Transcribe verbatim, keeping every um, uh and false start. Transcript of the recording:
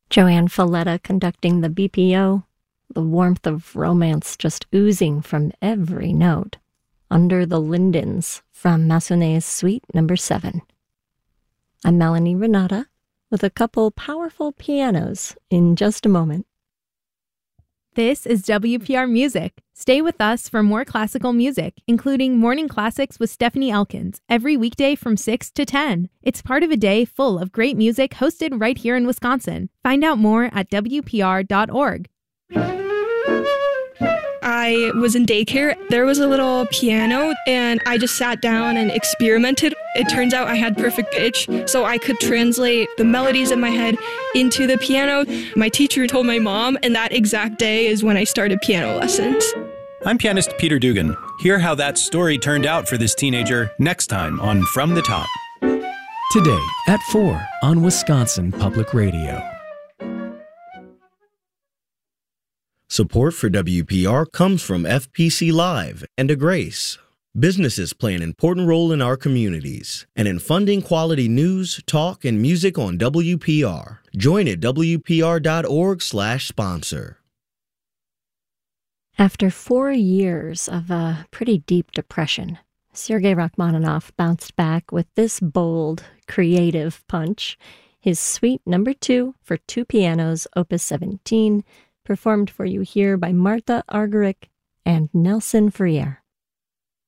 Joanne Falletta conducting the B P O, the warmth of romance just oozing from every note. Under the Lindens from Massenet's Suite Number seven. I'm Melanie Renata with a couple powerful pianos in just a moment. This is W P R Music. Stay with us for more classical music, including Morning Classics with Stephanie Elkins, every weekday from six to ten. It's part of a day full of great music hosted right here in Wisconsin. Find out more at W P R dot org. I was in daycare. There was a little piano, and I just sat down and experimented. It turns out I had perfect pitch, so I could translate the melodies in my head into the piano. My teacher told my mom, and that exact day is when I started piano lessons. I'm pianist Peter Dugan. Hear how that story turned out for this teenager next time on From the Top. Today at four on Wisconsin Public Radio. Support for W P R comes from F P C Live and A Grace. Businesses play an important role in our communities and in funding quality news, talk, and music on W P R. Join at W P R dot org slash sponsor. After four years of a pretty deep depression, Sergei Rachmaninoff bounced back with this bold, creative punch, his Suite Number two for two pianos, Opus seventeen, performed for you here by Martha Argerich and Nelson Freire.